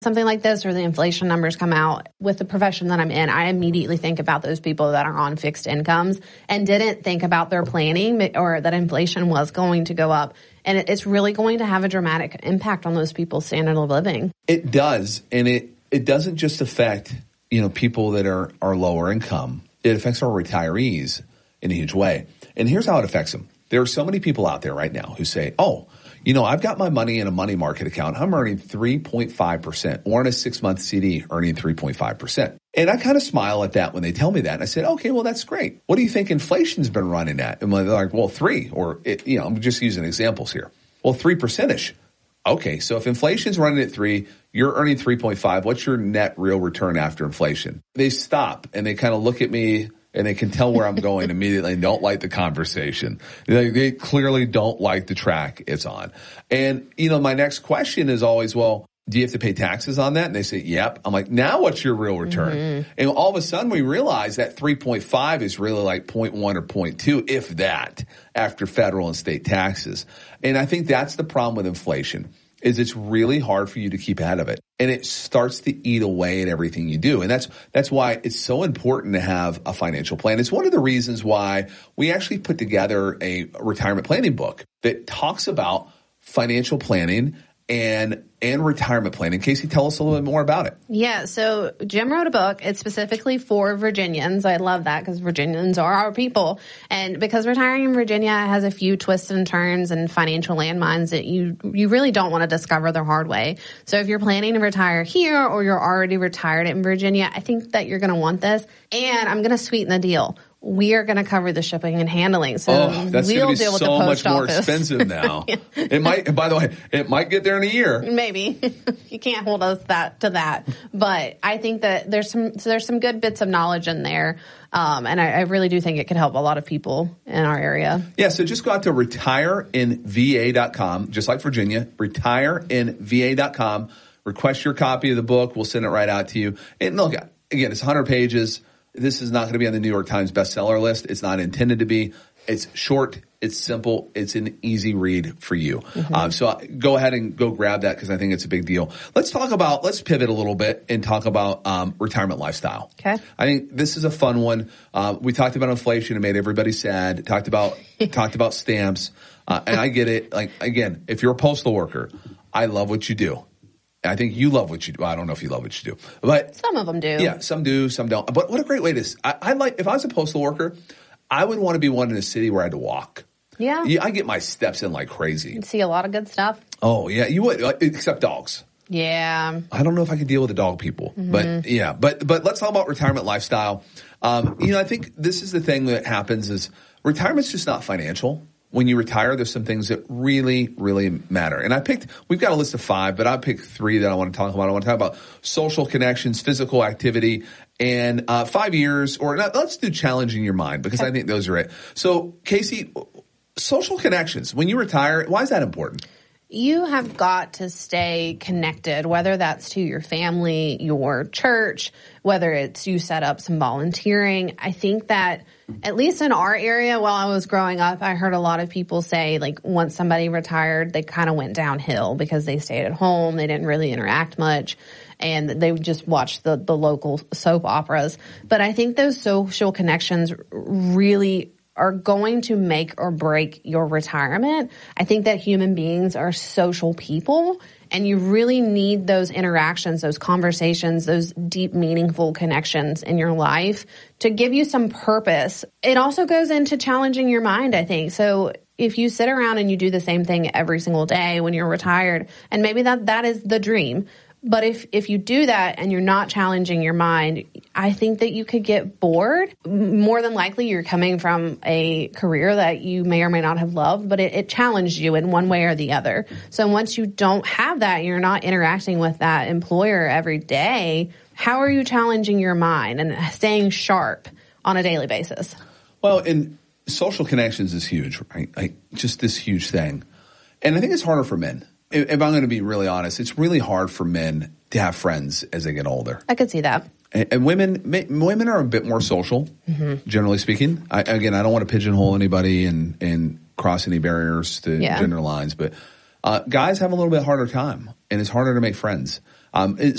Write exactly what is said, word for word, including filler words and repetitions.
something like this or the inflation numbers come out with the profession that I'm in, I immediately think about those people that are on fixed incomes and didn't think about their planning or that inflation was going to go up. And it's really going to have a dramatic impact on those people's standard of living. It does. And it, it doesn't just affect, you know, people that are, are lower income. It affects our retirees in a huge way. And here's how it affects them. There are so many people out there right now who say, oh, you know, I've got my money in a money market account. I'm earning three point five percent or in a six-month C D earning three point five percent. And I kind of smile at that when they tell me that. And I said, okay, well, that's great. What do you think inflation's been running at? And they're like, well, three or, it, you know, I'm just using examples here. Well, three percent-ish. Okay, so if inflation's running at three, you're earning three point five. What's your net real return after inflation? They stop and they kind of look at me. And they can tell where I'm going immediately and don't like the conversation. They, they clearly don't like the track it's on. And, you know, my next question is always, well, do you have to pay taxes on that? And they say, yep. I'm like, now what's your real return? Mm-hmm. And all of a sudden we realize that three point five is really like zero point one or zero point two, if that, after federal and state taxes. And I think that's the problem with inflation. Is it's really hard for you to keep ahead of it. And it starts to eat away at everything you do. And that's, that's why it's so important to have a financial plan. It's one of the reasons why we actually put together a retirement planning book that talks about financial planning and and retirement planning. Casey, tell us a little bit more about it. Yeah, so Jim wrote a book. It's specifically for Virginians. I love that because Virginians are our people. And because retiring in Virginia has a few twists and turns and financial landmines that you you really don't want to discover the hard way. So if you're planning to retire here or you're already retired in Virginia, I think that you're going to want this. And I'm going to sweeten the deal. We are going to cover the shipping and handling. So oh, that's we'll going to be deal with so the post much more office. expensive now. It might, by the way, it might get there in a year. Maybe. You can't hold us that to that. But I think that there's some so there's some good bits of knowledge in there. Um, and I, I really do think it could help a lot of people in our area. Yeah, so just go out to retire in V A dot com, just like Virginia, retire in V A dot com. Request your copy of the book. We'll send it right out to you. And look, again, it's one hundred pages. This is not going to be on the New York Times bestseller list. It's not intended to be. It's short. It's simple. It's an easy read for you. Mm-hmm. Um, so go ahead and go grab that because I think it's a big deal. Let's talk about, let's pivot a little bit and talk about um, retirement lifestyle. Okay. I think this is a fun one. Uh, we talked about inflation. It made everybody sad. Talked about, talked about stamps. Uh, and I get it. Like, again, if you're a postal worker, I love what you do. I think you love what you do. I don't know if you love what you do, but some of them do. Yeah, some do, some don't. But what a great way to, I, I like, if I was a postal worker, I would want to be one in a city where I had to walk. Yeah. yeah I get my steps in like crazy. You'd see a lot of good stuff. Oh, yeah, you would, except dogs. Yeah. I don't know if I could deal with the dog people, mm-hmm. but yeah, but, but let's talk about retirement lifestyle. Um, you know, I think this is the thing that happens is retirement's just not financial. When you retire, there's some things that really, really matter. And I picked, we've got a list of five, but I picked three that I want to talk about. I want to talk about social connections, physical activity, and uh, five years, or not, let's do challenging your mind because I think those are it. So, Casey, social connections, when you retire, why is that important? You have got to stay connected, whether that's to your family, your church, whether it's you set up some volunteering. I think that at least in our area, while I was growing up, I heard a lot of people say, like, once somebody retired, they kind of went downhill because they stayed at home. They didn't really interact much. And they would just watch the, the local soap operas. But I think those social connections really are going to make or break your retirement. I think that human beings are social people, and you really need those interactions, those conversations, those deep, meaningful connections in your life to give you some purpose. It also goes into challenging your mind, I think. So if you sit around and you do the same thing every single day when you're retired, and maybe that that is the dream, but if, if you do that and you're not challenging your mind, I think that you could get bored. More than likely, you're coming from a career that you may or may not have loved, but it, it challenged you in one way or the other. So once you don't have that, you're not interacting with that employer every day, how are you challenging your mind and staying sharp on a daily basis? Well, and social connections is huge, right? Like just this huge thing. And I think it's harder for men. If I'm going to be really honest, it's really hard for men to have friends as they get older. I could see that. And, and women, women are a bit more social, mm-hmm. generally speaking. I, again, I don't want to pigeonhole anybody and, and cross any barriers to yeah. gender lines, but uh, guys have a little bit harder time, and it's harder to make friends. Um, it,